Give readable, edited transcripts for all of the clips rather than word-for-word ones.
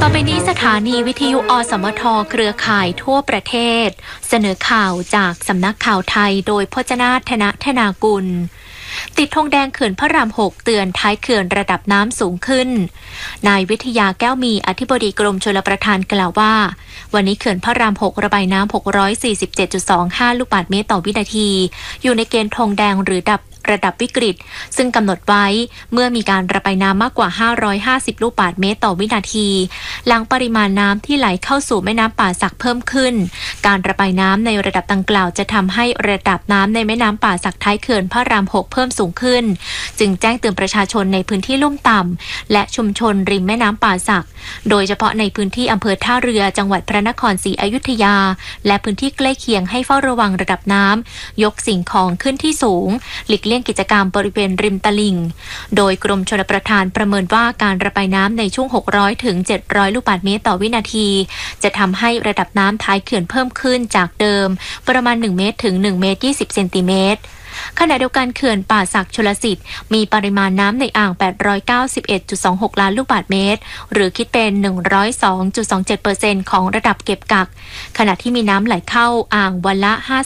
อไปนี้สถานีวิทยุอสมทเครือข่ายทั่วประเทศเสนอข่าวจากสำนักข่าวไทยโดยพจนาถนธนากุลติดธงแดงเขื่อนพระราม 6เตือนท้ายเขื่อนระดับน้ำสูงขึ้นนายวิทยาแก้วมีอธิบดีกรมชลประทานกล่าวว่าวันนี้เขื่อนพระราม 6ระบายน้ำ 647.25 ลูกบาศก์เมตรต่อวินาทีอยู่ในเกณฑ์ธงแดงหรือระดับวิกฤตซึ่งกำหนดไว้เมื่อมีการระบายน้ำมากกว่า550ลูกบาศก์เมตรต่อวินาทีหลังปริมาณน้ำที่ไหลเข้าสู่แม่น้ำป่าสักเพิ่มขึ้นการระบายน้ำในระดับดังกล่าวจะทำให้ระดับน้ำในแม่น้ำป่าสักท้ายเขื่อนพระราม 6เพิ่มสูงขึ้นจึงแจ้งเตือนประชาชนในพื้นที่ลุ่มต่ำและชุมชนริมแม่น้ำป่าสักโดยเฉพาะในพื้นที่อำเภอท่าเรือจังหวัดพระนครศรีอยุธยาและพื้นที่ใกล้เคียงให้เฝ้าระวังระดับน้ำยกสิ่งของขึ้นที่สูงหลีกเลี่ยงกิจกรรมบริเวณริมตลิ่งโดยกรมชลประทานประเมินว่าการระบายน้ำในช่วง600ถึง700ลูกบาศก์เมตรต่อวินาทีจะทำให้ระดับน้ำท้ายเขื่อนเพิ่มขึ้นจากเดิมประมาณ1เมตรถึง1เมตร20เซนติเมตรขณะเดียวกันเขื่อนป่าสักชลสิทธิ์มีปริมาณน้ำในอ่าง 891.26 ล้านลูกบาศก์เมตรหรือคิดเป็น 102.27% ของระดับเก็บกักขณะที่มีน้ำไหลเข้าอ่างวันละ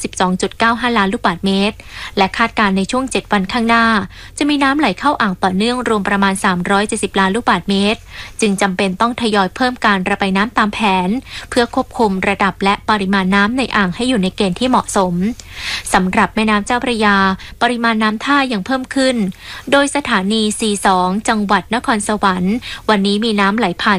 52.95 ล้านลูกบาศก์เมตรและคาดการณ์ในช่วง7วันข้างหน้าจะมีน้ำไหลเข้าอ่างต่อเนื่องรวมประมาณ370ล้านลูกบาศก์เมตรจึงจำเป็นต้องทยอยเพิ่มการระบายน้ำตามแผนเพื่อควบคุมระดับและปริมาณน้ำในอ่างให้อยู่ในเกณฑ์ที่เหมาะสมสำหรับแม่น้ำเจ้าพระยาปริมาณน้ำท่ายังเพิ่มขึ้นโดยสถานี C2 จังหวัดนครสวรรค์วันนี้มีน้ำไหลผ่าน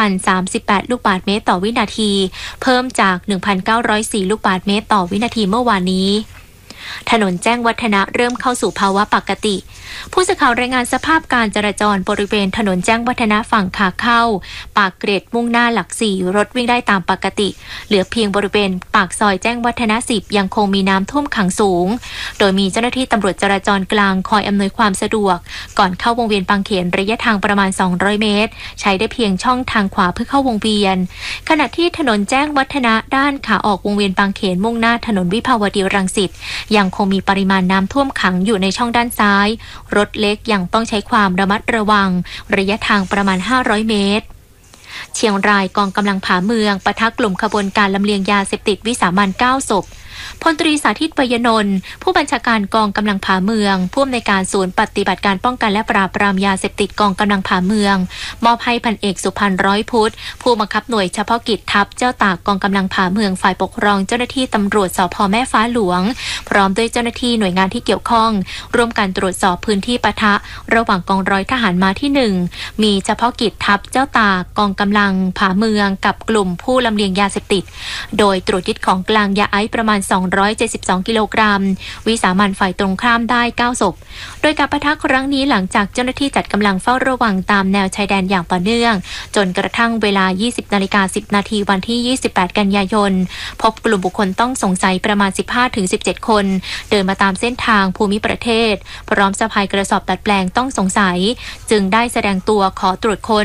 2,038 ลูกบาศก์เมตรต่อวินาทีเพิ่มจาก 1,904 ลูกบาศก์เมตรต่อวินาทีเมื่อวานนี้ถนนแจ้งวัฒนะเริ่มเข้าสู่ภาวะปกติผู้สื่อข่าวรายงานสภาพการจราจรบริเวณถนนแจ้งวัฒนะฝั่งขาเข้าปากเกร็ดมุ่งหน้าหลัก4รถวิ่งได้ตามปกติเหลือเพียงบริเวณปากซอยแจ้งวัฒนะ10ยังคงมีน้ำท่วมขังสูงโดยมีเจ้าหน้าที่ตำรวจจราจรกลางคอยอำนวยความสะดวกก่อนเข้าวงเวียนบางเขนระยะทางประมาณ200เมตรใช้ได้เพียงช่องทางขวาเพื่อเข้าวงเวียนขณะที่ถนนแจ้งวัฒนะด้านขาออกวงเวียนบางเขนมุ่งหน้าถนนวิภาวดีรังสิตยังคงมีปริมาณน้ำท่วมขังอยู่ในช่องด้านซ้ายรถเล็กยังต้องใช้ความระมัดระวังระยะทางประมาณ500เมตรเชียงรายกองกำลังผาเมืองปะทะกลุ่มขบวนการลำเลียงยาเสพติดวิสามัญ9ศพพลตรีสาธิต ปยนนท์ผู้บัญชาการกองกำลังผาเมืองผู้อำนวยการศูนย์ปฏิบัติการป้องกันและปราบปรามยาเสพติดกองกำลังผาเมืองมอบให้พันเอกสุพันธ์ร้อยพุทธผู้บังคับหน่วยเฉพาะกิจทัพเจ้าตากกองกำลังผาเมืองฝ่ายปกครองเจ้าหน้าที่ตำรวจสภ.แม่ฟ้าหลวงพร้อมด้วยเจ้าหน้าที่หน่วยงานที่เกี่ยวข้องร่วมกันตรวจสอบพื้นที่ปะทะระหว่างกองร้อยทหารม้าที่1มีเฉพาะกิจทัพเจ้าตากกองกำลังผาเมืองกับกลุ่มผู้ลำเลียงยาเสพติดโดยตรวจยึดของกลางยาไอซ์ประมาณ272กิโลกรัมวิสามัญฝ่ายตรงข้ามได้9ศพโดยการปะทะครั้งนี้หลังจากเจ้าหน้าที่จัดกำลังเฝ้าระวังตามแนวชายแดนอย่างต่อเนื่องจนกระทั่งเวลา 20:10 น.วันที่28กันยายนพบกลุ่มบุคคลต้องสงสัยประมาณ 15-17 คนเดินมาตามเส้นทางภูมิประเทศพร้อมสะพายกระสอบดัดแปลงต้องสงสัยจึงได้แสดงตัวขอตรวจค้น